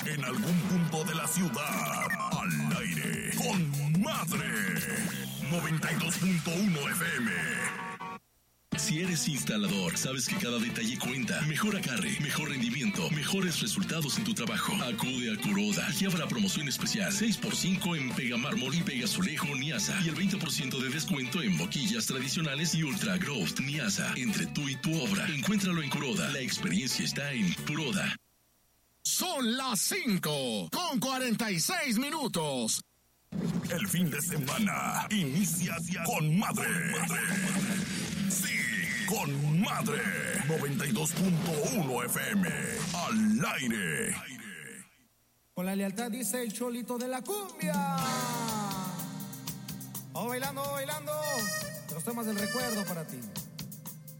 en algún punto de la ciudad. Al aire con Madre 92.1 FM. Si eres instalador, sabes que cada detalle cuenta. Mejor agarre, mejor rendimiento, mejores resultados en tu trabajo. Acude a Kuroda. Aquí habrá promoción especial. 6x5 en pega mármol y pega azulejo Niasa. Y el 20% de descuento en boquillas tradicionales y Ultra Growth Niasa. Entre tú y tu obra. Encuéntralo en Kuroda. La experiencia está en Kuroda. Son las 5:46. El fin de semana inicia con Madre. Sí, con Madre. 92.1 FM. Al aire. Con la lealtad dice el Cholito de la cumbia. Oh, bailando, bailando. Los temas del recuerdo para ti.